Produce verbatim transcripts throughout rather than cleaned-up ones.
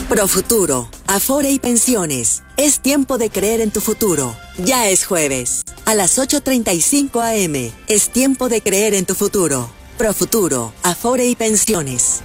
Profuturo, Afore y Pensiones. Es tiempo de creer en tu futuro. Ya es jueves. A las ocho treinta y cinco a eme. Es tiempo de creer en tu futuro. Profuturo, Afore y Pensiones.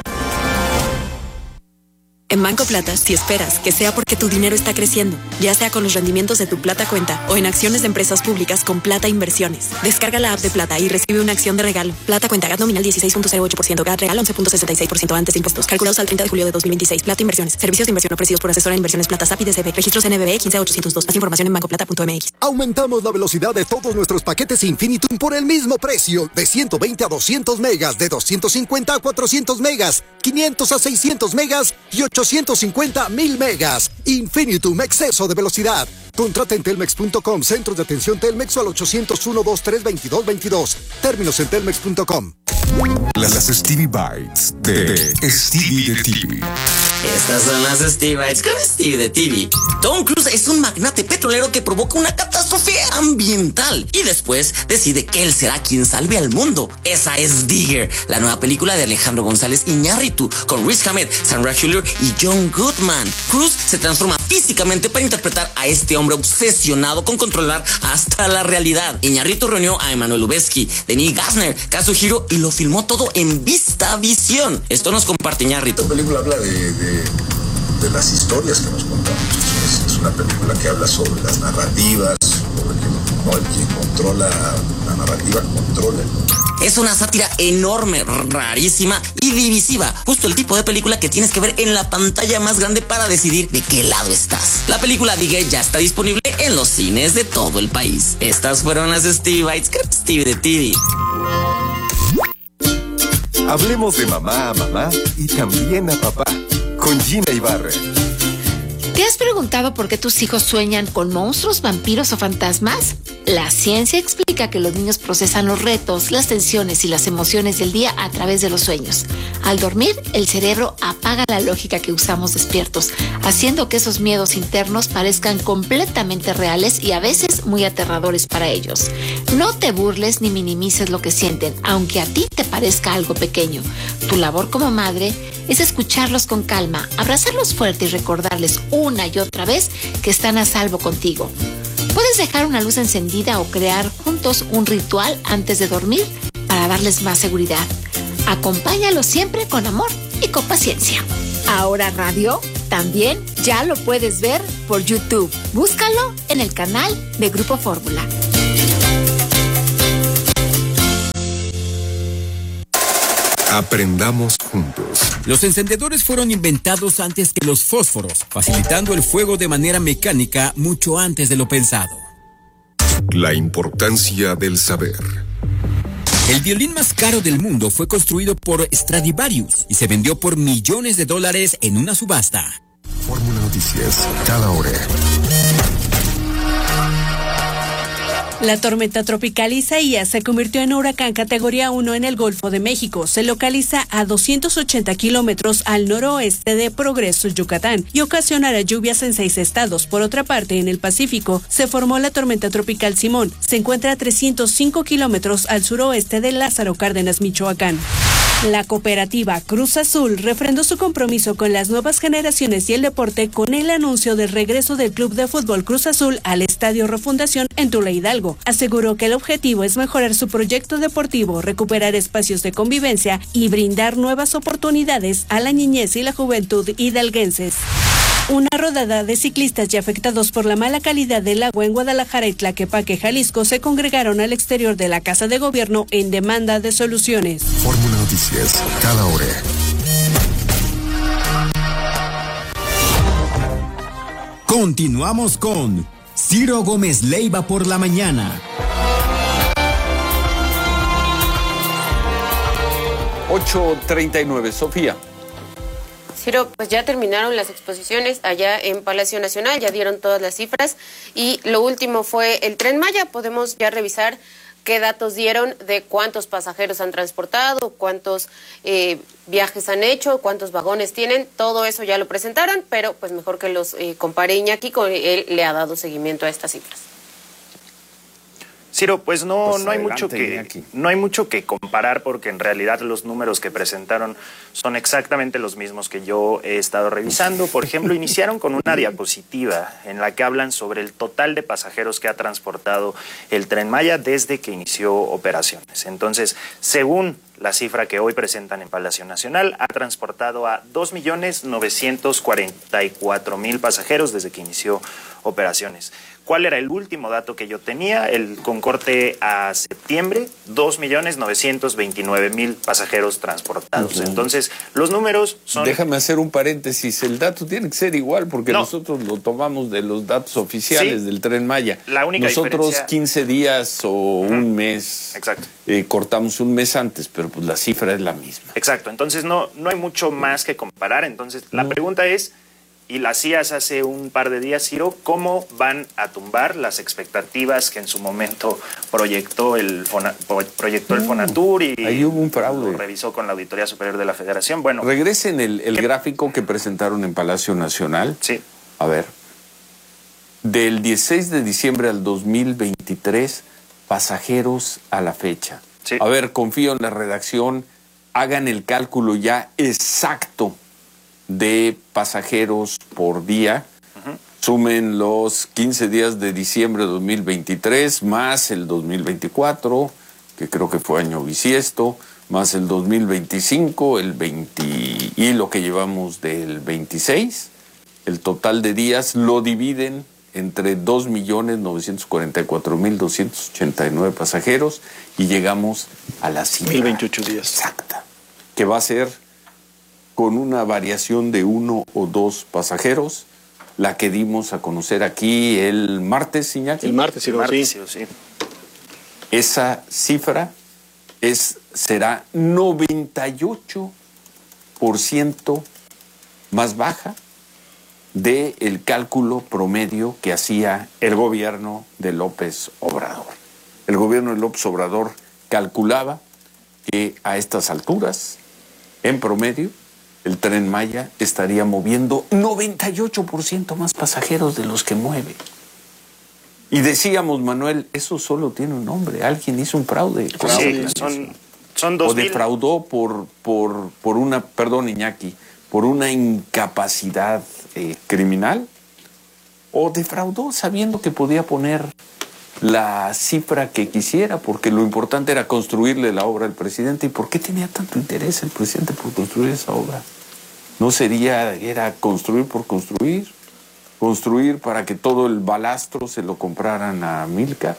En Banco Plata, si esperas que sea porque tu dinero está creciendo, ya sea con los rendimientos de tu Plata Cuenta o en acciones de empresas públicas con Plata Inversiones. Descarga la app de Plata y recibe una acción de regalo. Plata Cuenta, G A T nominal dieciséis punto cero ocho por ciento, G A T real once punto sesenta y seis por ciento antes de impuestos. Calculados al treinta de julio de dos mil veintiséis. Plata Inversiones. Servicios de inversión ofrecidos por asesora de inversiones Plata S A P I D C B. Registros N B B quince ochocientos dos. Más información en bancoplata punto eme equis. Aumentamos la velocidad de todos nuestros paquetes Infinitum por el mismo precio. De ciento veinte a doscientos megas, de doscientos cincuenta a cuatrocientos megas, quinientos a seiscientos megas y ochocientos cincuenta a mil megas. Infinitum, exceso de velocidad. Contrata en telmex punto com, centros de atención Telmex o al ochocientos uno, veintitrés, veintidós, veintidós. Términos en telmex punto com. Las Stevie Bites de Stevie de T V. Estas son las Stevie Bites con Stevie de T V. Tom Cruise es un magnate petrolero que provoca una catástrofe ambiental y después decide que él será quien salve al mundo. Esa es Digger, la nueva película de Alejandro González Iñárritu, con Riz Ahmed, Sandra Hüller y John Goodman. Cruise se transforma físicamente para interpretar a este hombre obsesionado con controlar hasta la realidad. Iñárritu reunió a Emmanuel Lubezki, Denis Gassner, Kazuhiro y lo filmó todo en VistaVision. Esto nos comparte Iñárritu. Esta película habla de, de, de las historias que nos contamos. Es, es una película que habla sobre las narrativas, sobre que no, el quien controla la narrativa controla el mundo. Es una sátira enorme, rarísima y divisiva. Justo el tipo de película que tienes que ver en la pantalla más grande para decidir de qué lado estás. La película Digger ya está disponible en los cines de todo el país. Estas fueron las Stevie Bites con Stevie de T V. Hablemos de mamá a mamá y también a papá con Gina Ibarra. ¿Te has preguntado por qué tus hijos sueñan con monstruos, vampiros o fantasmas? La ciencia explica que los niños procesan los retos, las tensiones y las emociones del día a través de los sueños. Al dormir, el cerebro apaga la lógica que usamos despiertos, haciendo que esos miedos internos parezcan completamente reales y a veces muy aterradores para ellos. No te burles ni minimices lo que sienten, aunque a ti te parezca algo pequeño. Tu labor como madre es escucharlos con calma, abrazarlos fuerte y recordarles una y otra vez que están a salvo contigo. Puedes dejar una luz encendida o crear juntos un ritual antes de dormir para darles más seguridad. Acompáñalos siempre con amor y con paciencia. Ahora Radio también ya lo puedes ver por YouTube. Búscalo en el canal de Grupo Fórmula. Aprendamos juntos. Los encendedores fueron inventados antes que los fósforos, facilitando el fuego de manera mecánica mucho antes de lo pensado. La importancia del saber. El violín más caro del mundo fue construido por Stradivarius y se vendió por millones de dólares en una subasta. Fórmula Noticias, cada hora. La tormenta tropical Isaías se convirtió en huracán categoría uno en el Golfo de México. Se localiza a doscientos ochenta kilómetros al noroeste de Progreso, Yucatán, y ocasionará lluvias en seis estados. Por otra parte, en el Pacífico, se formó la tormenta tropical Simón. Se encuentra a trescientos cinco kilómetros al suroeste de Lázaro Cárdenas, Michoacán. La cooperativa Cruz Azul refrendó su compromiso con las nuevas generaciones y el deporte con el anuncio del regreso del Club de Fútbol Cruz Azul al Estadio Refundación en Tula Hidalgo. Aseguró que el objetivo es mejorar su proyecto deportivo, recuperar espacios de convivencia y brindar nuevas oportunidades a la niñez y la juventud hidalguenses. Una rodada de ciclistas ya afectados por la mala calidad del agua en Guadalajara y Tlaquepaque, Jalisco, se congregaron al exterior de la Casa de Gobierno en demanda de soluciones. Fórmula Noticias, cada hora. Continuamos con Ciro Gómez Leiva por la mañana. ocho treinta y nueve, Sofía. Ciro, pues ya terminaron las exposiciones allá en Palacio Nacional, ya dieron todas las cifras y lo último fue el Tren Maya. Podemos ya revisar qué datos dieron de cuántos pasajeros han transportado, cuántos eh, viajes han hecho, cuántos vagones tienen. Todo eso ya lo presentaron, pero pues mejor que los eh, compare Iñaki, con él le ha dado seguimiento a estas cifras. Ciro, pues no, Pues no hay adelante, mucho que Iñaki. no hay mucho que comparar porque en realidad los números que presentaron son exactamente los mismos que yo he estado revisando. Por ejemplo, iniciaron con una diapositiva en la que hablan sobre el total de pasajeros que ha transportado el Tren Maya desde que inició operaciones. Entonces, según la cifra que hoy presentan en Palacio Nacional, ha transportado a dos millones novecientos cuarenta y cuatro mil pasajeros desde que inició operaciones. ¿Cuál era el último dato que yo tenía? El con corte a septiembre, dos millones novecientos veintinueve mil pasajeros transportados. Uh-huh. Entonces, los números son... Déjame hacer un paréntesis. El dato tiene que ser igual porque no. nosotros lo tomamos de los datos oficiales sí. del Tren Maya. La única nosotros diferencia... quince días o uh-huh. un mes... Exacto. Eh, cortamos un mes antes, pero pues la cifra es la misma. Exacto. Entonces, no, no hay mucho más que comparar. Entonces, la uh-huh. pregunta es... Y las C I A S hace un par de días, Ciro, ¿cómo van a tumbar las expectativas que en su momento proyectó el, Fona, proyectó el Fonatur y ahí hubo un fraude. Lo revisó con la Auditoría Superior de la Federación? Bueno, regresen el, el gráfico que presentaron en Palacio Nacional. Sí. A ver, del dieciséis de diciembre al dos mil veintitrés, pasajeros a la fecha. Sí. A ver, confío en la redacción, hagan el cálculo ya exacto de pasajeros por día, uh-huh. sumen los quince días de diciembre de dos mil veintitrés, más el dos mil veinticuatro, que creo que fue año bisiesto, más el dos mil veinticinco, el veinte y lo que llevamos del veintiséis, el total de días lo dividen entre dos millones novecientos cuarenta y cuatro mil doscientos ochenta y nueve pasajeros y llegamos a la cifra mil veintiocho días exacta, que va a ser con una variación de uno o dos pasajeros, la que dimos a conocer aquí el martes, Iñaki. El martes, sí, el martes, sí. sí. Esa cifra es, será noventa y ocho por ciento más baja del cálculo promedio que hacía el gobierno de López Obrador. El gobierno de López Obrador calculaba que a estas alturas, en promedio, el Tren Maya estaría moviendo noventa y ocho por ciento más pasajeros de los que mueve. Y decíamos, Manuel, eso solo tiene un nombre. Alguien hizo un fraude. Sí, son, son dos o defraudó por, por, por una, perdón, Iñaki, por una incapacidad eh, criminal, o defraudó sabiendo que podía poner la cifra que quisiera, porque lo importante era construirle la obra al presidente. ¿Y por qué tenía tanto interés el presidente por construir esa obra? ¿No sería, era construir por construir? ¿Construir para que todo el balastro se lo compraran a Milka?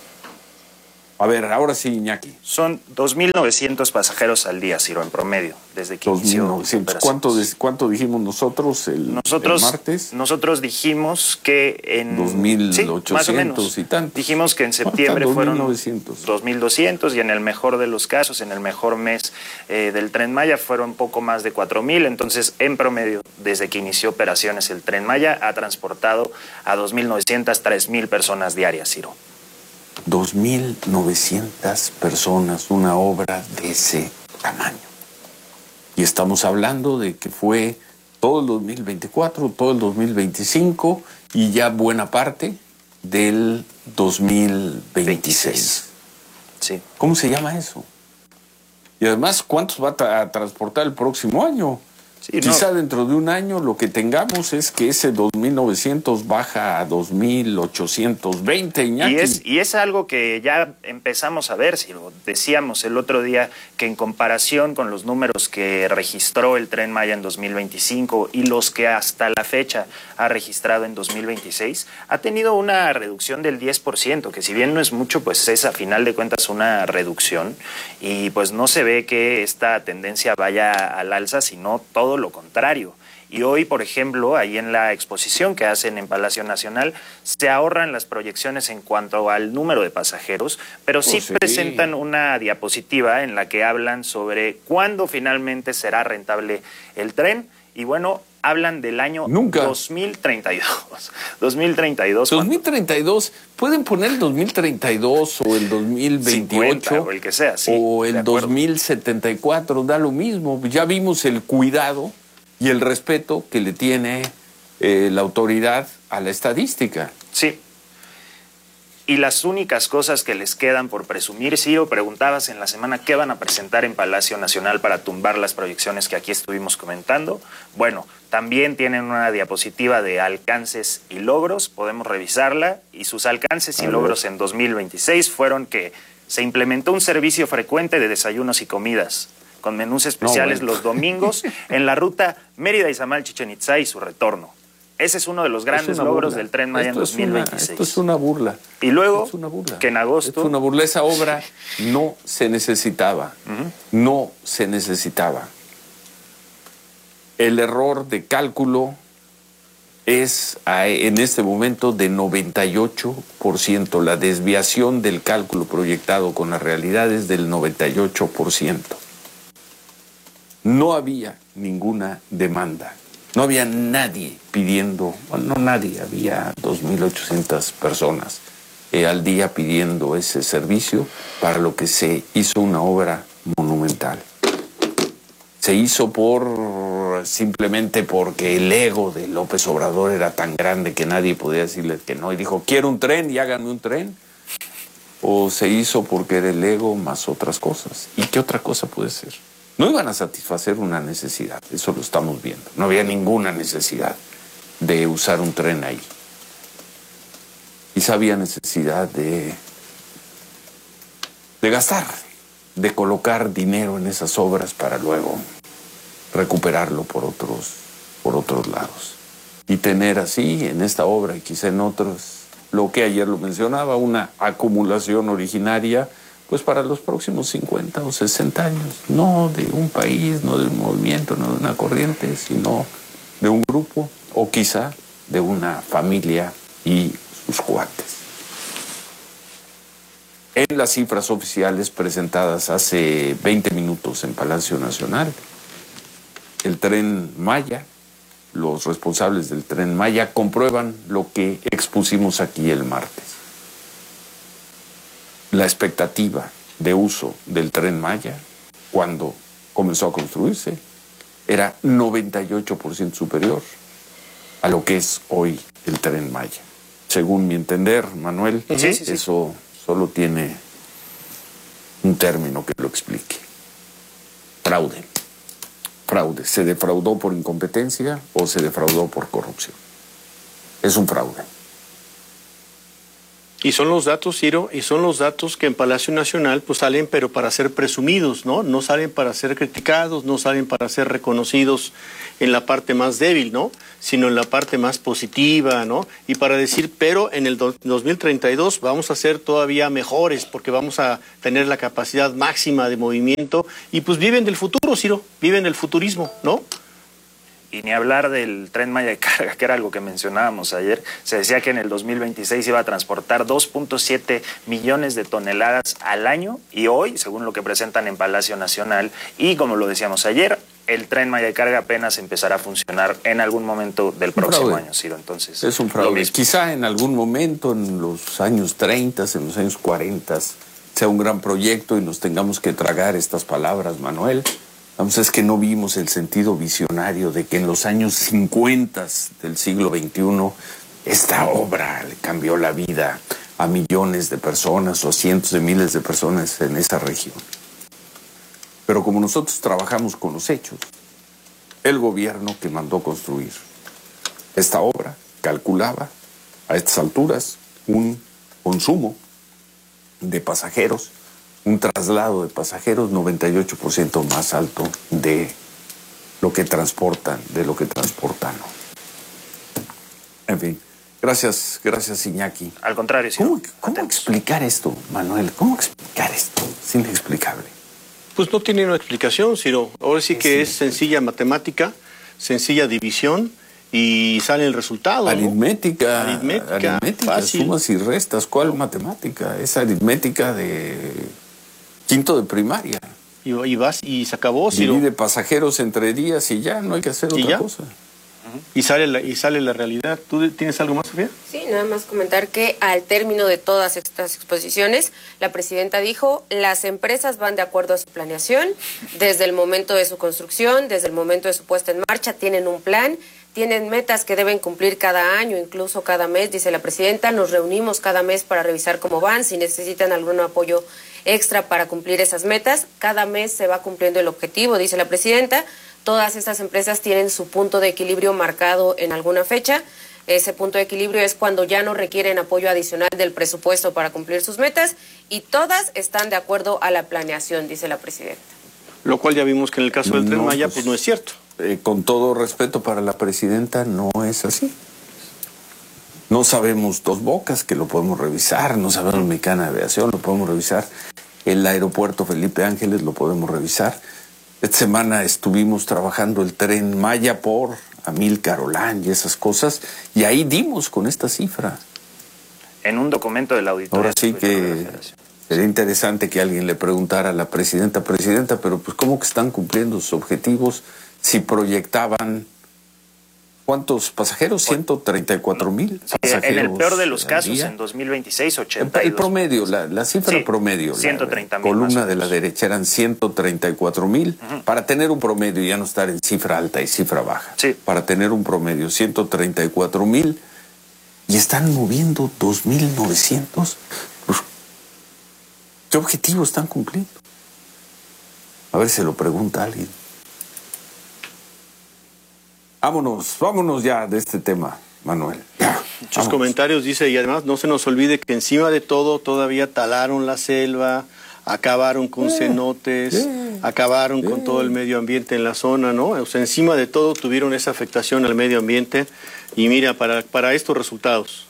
A ver, ahora sí, Iñaki. Son dos mil novecientos pasajeros al día, Ciro, en promedio, desde que inició. dos mil novecientos. ¿Cuánto, ¿Cuánto dijimos nosotros el, nosotros, el martes? Nosotros dijimos que en... dos mil ochocientos sí, más o menos. Y tantos. Dijimos que en septiembre fueron dos mil novecientos. dos mil doscientos y en el mejor de los casos, en el mejor mes eh, del Tren Maya, fueron poco más de cuatro mil. Entonces, en promedio, desde que inició operaciones el Tren Maya, ha transportado a dos mil novecientos, tres mil personas diarias, Ciro. dos mil novecientas personas, una obra de ese tamaño. Y estamos hablando de que fue todo el dos mil veinticuatro, todo el dos mil veinticinco y ya buena parte del dos mil veintiséis. Sí. ¿Cómo se llama eso? Y además, ¿cuántos va a tra- transportar el próximo año? Sí, Quizá no. dentro de un año lo que tengamos es que ese dos mil novecientos baja a dos mil ochocientos veinte, Iñaki. Y es, y es algo que ya empezamos a ver, si lo decíamos el otro día, que en comparación con los números que registró el Tren Maya en dos mil veinticinco y los que hasta la fecha ha registrado en dos mil veintiséis, ha tenido una reducción del diez por ciento, que si bien no es mucho, pues es a final de cuentas una reducción, y pues no se ve que esta tendencia vaya al alza, sino todo lo contrario. Y hoy, por ejemplo, ahí en la exposición que hacen en Palacio Nacional, se ahorran las proyecciones en cuanto al número de pasajeros, pero sí, oh, sí presentan una diapositiva en la que hablan sobre cuándo finalmente será rentable el tren. Y bueno, hablan del año Nunca. dos mil treinta y dos. dos mil treinta y dos. dos mil treinta y dos, pueden poner el dos mil treinta y dos o el dos mil veintiocho. cincuenta, o el que sea, sí. O el dos mil setenta y cuatro, da lo mismo. Ya vimos el cuidado y el respeto que le tiene eh, la autoridad a la estadística. Sí. Y las únicas cosas que les quedan por presumir, Ciro, preguntabas en la semana qué van a presentar en Palacio Nacional para tumbar las proyecciones que aquí estuvimos comentando. Bueno, también tienen una diapositiva de alcances y logros, podemos revisarla, y sus alcances y logros en dos mil veintiséis fueron que se implementó un servicio frecuente de desayunos y comidas, con menús especiales no, bueno. los domingos en la ruta Mérida-Izamal-Chichén Itzá y su retorno. Ese es uno de los grandes logros burla. del Tren Maya esto en dos mil veintiséis. Es una, esto es una burla. Y luego, es una burla. que en agosto... Esto es una burla. Esa obra no se necesitaba. Uh-huh. No se necesitaba. El error de cálculo es en este momento de noventa y ocho por ciento. La desviación del cálculo proyectado con la realidad es del noventa y ocho por ciento. No había ninguna demanda. No había nadie pidiendo, bueno, no nadie, había dos mil ochocientas personas eh, al día pidiendo ese servicio para lo que se hizo una obra monumental. Se hizo por simplemente porque el ego de López Obrador era tan grande que nadie podía decirle que no y dijo, quiero un tren y háganme un tren. O se hizo porque era el ego más otras cosas. ¿Y qué otra cosa puede ser? No iban a satisfacer una necesidad, eso lo estamos viendo. No había ninguna necesidad de usar un tren ahí. Quizá había necesidad de, de gastar, de colocar dinero en esas obras para luego recuperarlo por otros, por otros lados. Y tener así, en esta obra y quizá en otros, lo que ayer lo mencionaba, una acumulación originaria, pues para los próximos cincuenta o sesenta años, no de un país, no de un movimiento, no de una corriente, sino de un grupo o quizá de una familia y sus cuates. En las cifras oficiales presentadas hace veinte minutos en Palacio Nacional, el Tren Maya, los responsables del Tren Maya comprueban lo que expusimos aquí el martes. La expectativa de uso del Tren Maya, cuando comenzó a construirse, era noventa y ocho por ciento superior a lo que es hoy el Tren Maya. Según mi entender, Manuel, sí, sí, sí. eso solo tiene un término que lo explique. Fraude. Fraude. ¿Se defraudó por incompetencia o se defraudó por corrupción? Es un fraude. Y son los datos, Ciro, y son los datos que en Palacio Nacional pues salen pero para ser presumidos, ¿no? No salen para ser criticados, no salen para ser reconocidos en la parte más débil, ¿no? Sino en la parte más positiva, ¿no? Y para decir, pero en el dos mil treinta y dos vamos a ser todavía mejores porque vamos a tener la capacidad máxima de movimiento y pues viven del futuro, Ciro, viven del futurismo, ¿no? Y ni hablar del Tren Maya de carga, que era algo que mencionábamos ayer. Se decía que en el dos mil veintiséis iba a transportar dos punto siete millones de toneladas al año y hoy, según lo que presentan en Palacio Nacional, y como lo decíamos ayer, el Tren Maya de carga apenas empezará a funcionar en algún momento del próximo año, Ciro. Entonces, es un fraude. Quizá en algún momento, en los años treinta, en los años cuarenta, sea un gran proyecto y nos tengamos que tragar estas palabras, Manuel. Vamos, es que no vimos el sentido visionario de que en los años cincuenta del siglo veintiuno esta obra le cambió la vida a millones de personas o cientos de miles de personas en esa región. Pero como nosotros trabajamos con los hechos, el gobierno que mandó construir esta obra calculaba a estas alturas un consumo de pasajeros, un traslado de pasajeros noventa y ocho por ciento más alto de lo que transportan, de lo que transportan. En fin, gracias, gracias Iñaki. Al contrario, sí. ¿Cómo, cómo explicar esto, Manuel? ¿Cómo explicar esto? Es inexplicable. Pues no tiene una explicación, Ciro. Ahora sí que es, es sencilla matemática, sencilla división y sale el resultado. Aritmética. ¿no? Aritmética, aritmética fácil. Sumas y restas. ¿Cuál matemática? Es aritmética de quinto de primaria. Y, y vas y se acabó, Ciro. Divide pasajeros entre días y ya, no hay que hacer otra ya? cosa. Y sale, la, y sale la realidad. ¿Tú tienes algo más, Sofía? Sí, nada más comentar que al término de todas estas exposiciones, la presidenta dijo, las empresas van de acuerdo a su planeación, desde el momento de su construcción, desde el momento de su puesta en marcha, tienen un plan, tienen metas que deben cumplir cada año, incluso cada mes, dice la presidenta. Nos reunimos cada mes para revisar cómo van, si necesitan algún apoyo extra para cumplir esas metas. Cada mes se va cumpliendo el objetivo, dice la presidenta. Todas estas empresas tienen su punto de equilibrio marcado en alguna fecha. Ese punto de equilibrio es cuando ya no requieren apoyo adicional del presupuesto para cumplir sus metas y todas están de acuerdo a la planeación, dice la presidenta. Lo cual ya vimos que en el caso del Tren No, Maya, pues, pues no es cierto. Eh, con todo respeto para la presidenta, no es así. No sabemos Dos Bocas, que lo podemos revisar, no sabemos Mexicana de Aviación, lo podemos revisar. El aeropuerto Felipe Ángeles lo podemos revisar. Esta semana estuvimos trabajando el Tren Maya por Amílcar Olán y esas cosas, y ahí dimos con esta cifra. En un documento del auditorio. Ahora sí que sería interesante que alguien le preguntara a la presidenta, presidenta, pero pues ¿cómo que están cumpliendo sus objetivos si proyectaban cuántos pasajeros? ciento treinta y cuatro mil sí, pasajeros. En el peor de los casos, día. en dos mil veintiséis, ochenta y dos. El promedio, la, la cifra sí, promedio, ciento treinta la mil columna de la derecha eran ciento treinta y cuatro mil, uh-huh. Para tener un promedio y ya no estar en cifra alta y cifra baja. Sí. Para tener un promedio, ciento treinta y cuatro mil, y están moviendo dos mil novecientos. ¿Qué objetivo están cumpliendo? A ver si se lo pregunta alguien. Vámonos, vámonos ya de este tema, Manuel. Ya, Muchos vámonos. comentarios dice, y además no se nos olvide que encima de todo todavía talaron la selva, acabaron con Eh, cenotes, eh, acabaron eh. con todo el medio ambiente en la zona, ¿no? O sea, encima de todo tuvieron esa afectación al medio ambiente y mira, para, para estos resultados.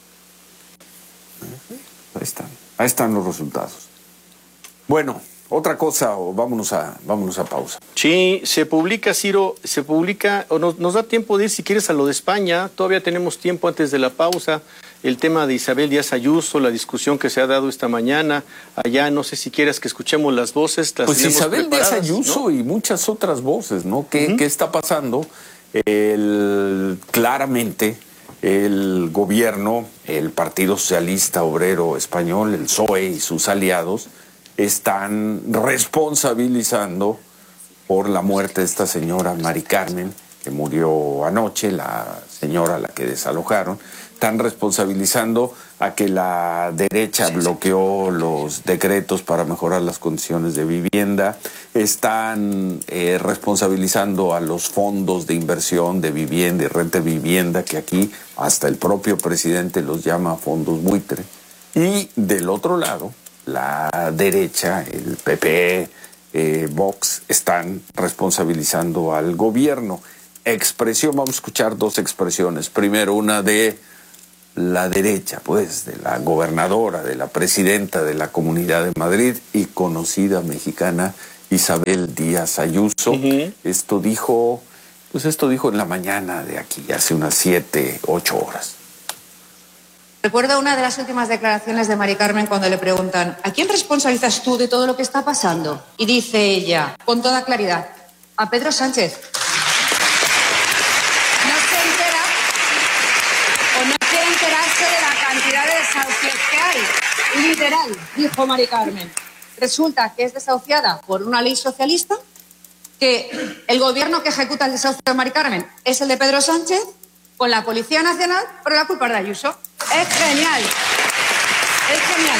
Ahí están, ahí están los resultados. Bueno, otra cosa, o vámonos a, vámonos a pausa. Sí, se publica, Ciro, se publica, o nos, nos da tiempo de ir si quieres a lo de España, todavía tenemos tiempo antes de la pausa, el tema de Isabel Díaz Ayuso, la discusión que se ha dado esta mañana, allá no sé si quieres que escuchemos las voces. Las pues Isabel Díaz Ayuso, ¿no? Y muchas otras voces, ¿no? ¿Qué, uh-huh. ¿Qué está pasando? El, claramente el gobierno, el Partido Socialista Obrero Español, el P S O E y sus aliados, están responsabilizando por la muerte de esta señora Mari Carmen, que murió anoche, la señora a la que desalojaron. Están responsabilizando a que la derecha bloqueó los decretos para mejorar las condiciones de vivienda. Están eh, responsabilizando a los fondos de inversión de vivienda y renta de vivienda, que aquí hasta el propio presidente los llama fondos buitre. Y del otro lado, la derecha, el P P, eh, Vox, están responsabilizando al gobierno. Expresión, vamos a escuchar dos expresiones. Primero, una de la derecha, pues, de la gobernadora, de la presidenta de la Comunidad de Madrid y conocida mexicana Isabel Díaz Ayuso. Uh-huh. Esto dijo, pues esto dijo en la mañana de aquí, hace unas siete, ocho horas. Recuerdo una de las últimas declaraciones de Mari Carmen cuando le preguntan ¿a quién responsabilizas tú de todo lo que está pasando? Y dice ella, con toda claridad, a Pedro Sánchez. No se entera o no quiere enterarse de la cantidad de desahucios que hay. Literal, dijo Mari Carmen. Resulta que es desahuciada por una ley socialista, que el gobierno que ejecuta el desahucio de Mari Carmen es el de Pedro Sánchez, con la Policía Nacional, pero la culpa es de Ayuso. Es genial. Es genial.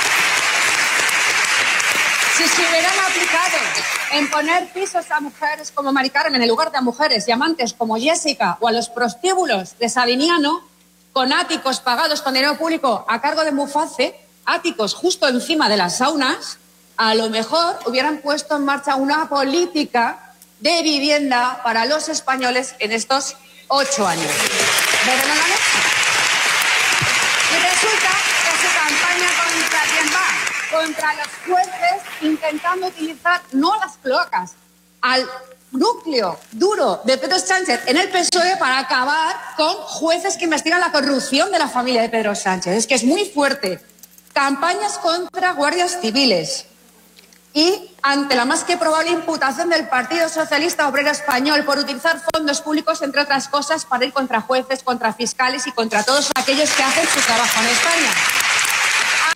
Si se hubieran aplicado en poner pisos a mujeres como Mari Carmen en lugar de a mujeres y amantes como Jessica o a los prostíbulos de Sabiniano, con áticos pagados con dinero público a cargo de Muface, áticos justo encima de las saunas, a lo mejor hubieran puesto en marcha una política de vivienda para los españoles en estos ocho años. ¿Verdad, Nagano? Y resulta que su campaña contra quién va, contra los jueces, intentando utilizar no las cloacas, al núcleo duro de Pedro Sánchez en el P S O E para acabar con jueces que investigan la corrupción de la familia de Pedro Sánchez. Es que es muy fuerte. Campañas contra guardias civiles. Y ante la más que probable imputación del Partido Socialista Obrero Español por utilizar fondos públicos, entre otras cosas, para ir contra jueces, contra fiscales y contra todos aquellos que hacen su trabajo en España.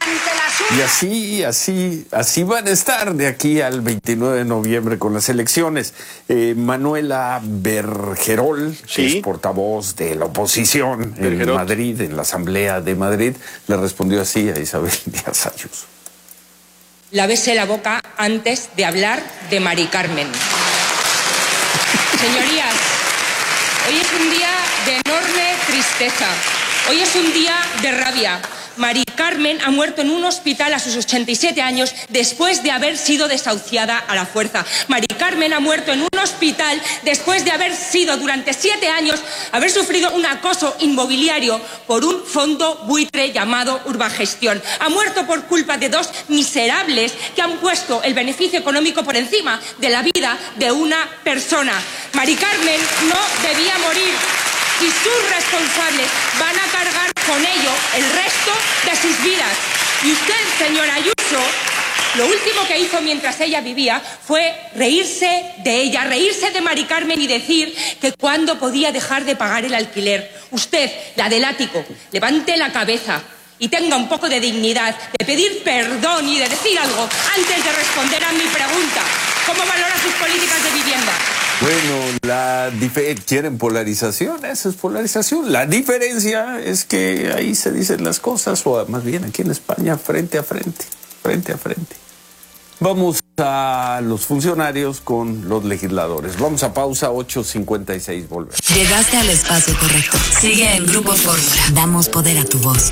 Y así, así, así van a estar de aquí al veintinueve de noviembre con las elecciones. Eh, Manuela Bergerol, ¿Sí? que es portavoz de la oposición Bergerol. en Madrid, en la Asamblea de Madrid, le respondió así a Isabel Díaz Ayuso. Lávese la boca antes de hablar de Mari Carmen. Señorías, hoy es un día de enorme tristeza. Hoy es un día de rabia. Mari Carmen ha muerto en un hospital a sus ochenta y siete años después de haber sido desahuciada a la fuerza. Mari Carmen ha muerto en un hospital después de haber sido durante siete años, haber sufrido un acoso inmobiliario por un fondo buitre llamado Urbagestión. Ha muerto por culpa de dos miserables que han puesto el beneficio económico por encima de la vida de una persona. Mari Carmen no debía morir. Y sus responsables van a cargar con ello el resto de sus vidas. Y usted, señora Ayuso, lo último que hizo mientras ella vivía fue reírse de ella, reírse de Mari Carmen y decir que cuándo podía dejar de pagar el alquiler. Usted, la del ático, levante la cabeza y tenga un poco de dignidad de pedir perdón y de decir algo antes de responder a mi pregunta. ¿Cómo valora sus políticas de vivienda? Bueno, la dif- ¿quieren polarización? Eso es polarización. La diferencia es que ahí se dicen las cosas, o más bien aquí en España, frente a frente, frente a frente. Vamos a los funcionarios con los legisladores. Vamos a pausa, ocho cincuenta y seis, volvemos. Llegaste al espacio correcto. Sigue en Grupo Fórmula. Damos poder a tu voz.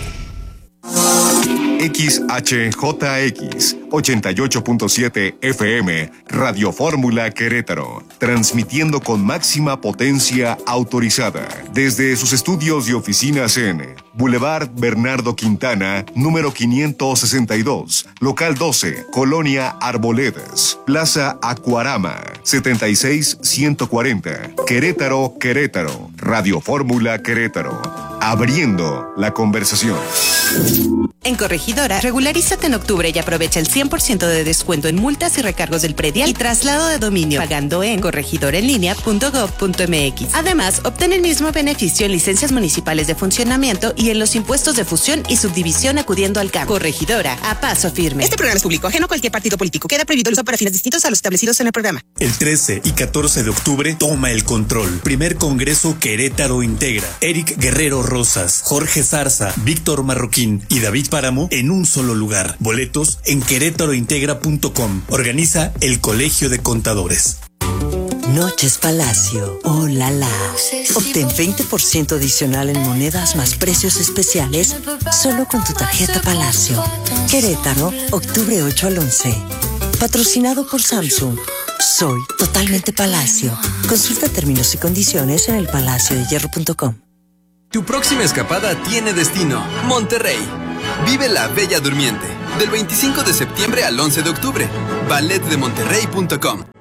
X H J X ochenta y ocho punto siete F M, Radio Fórmula Querétaro, transmitiendo con máxima potencia autorizada desde sus estudios y oficinas en Boulevard Bernardo Quintana, número quinientos sesenta y dos, local doce, Colonia Arboledas, Plaza Acuarama, setenta y seis ciento cuarenta, Querétaro, Querétaro, Radio Fórmula Querétaro, abriendo la conversación. En Corregidora, regularízate en octubre y aprovecha el cien por ciento de descuento en multas y recargos del predial y traslado de dominio pagando en corregidoraenlinea punto gob punto m x. Además, obtén el mismo beneficio en licencias municipales de funcionamiento y en los impuestos de fusión y subdivisión acudiendo al C A M. Corregidora, a paso firme. Este programa es público, ajeno a cualquier partido político. Queda prohibido el uso para fines distintos a los establecidos en el programa. El trece y catorce de octubre, toma el control. Primer Congreso Querétaro Integra. Eric Guerrero Rosas, Jorge Zarza, Víctor Marroquín y David Páramo en un solo lugar. Boletos en querétarointegra punto com. Organiza el Colegio de Contadores. Noches Palacio. Oh, la la. Obtén veinte por ciento adicional en monedas más precios especiales solo con tu tarjeta Palacio. Querétaro, octubre ocho al once. Patrocinado por Samsung. Soy totalmente Palacio. Consulta términos y condiciones en el palacio de hierro punto com. Tu próxima escapada tiene destino, Monterrey. Vive la Bella Durmiente, del veinticinco de septiembre al once de octubre. ballet de monterrey punto com.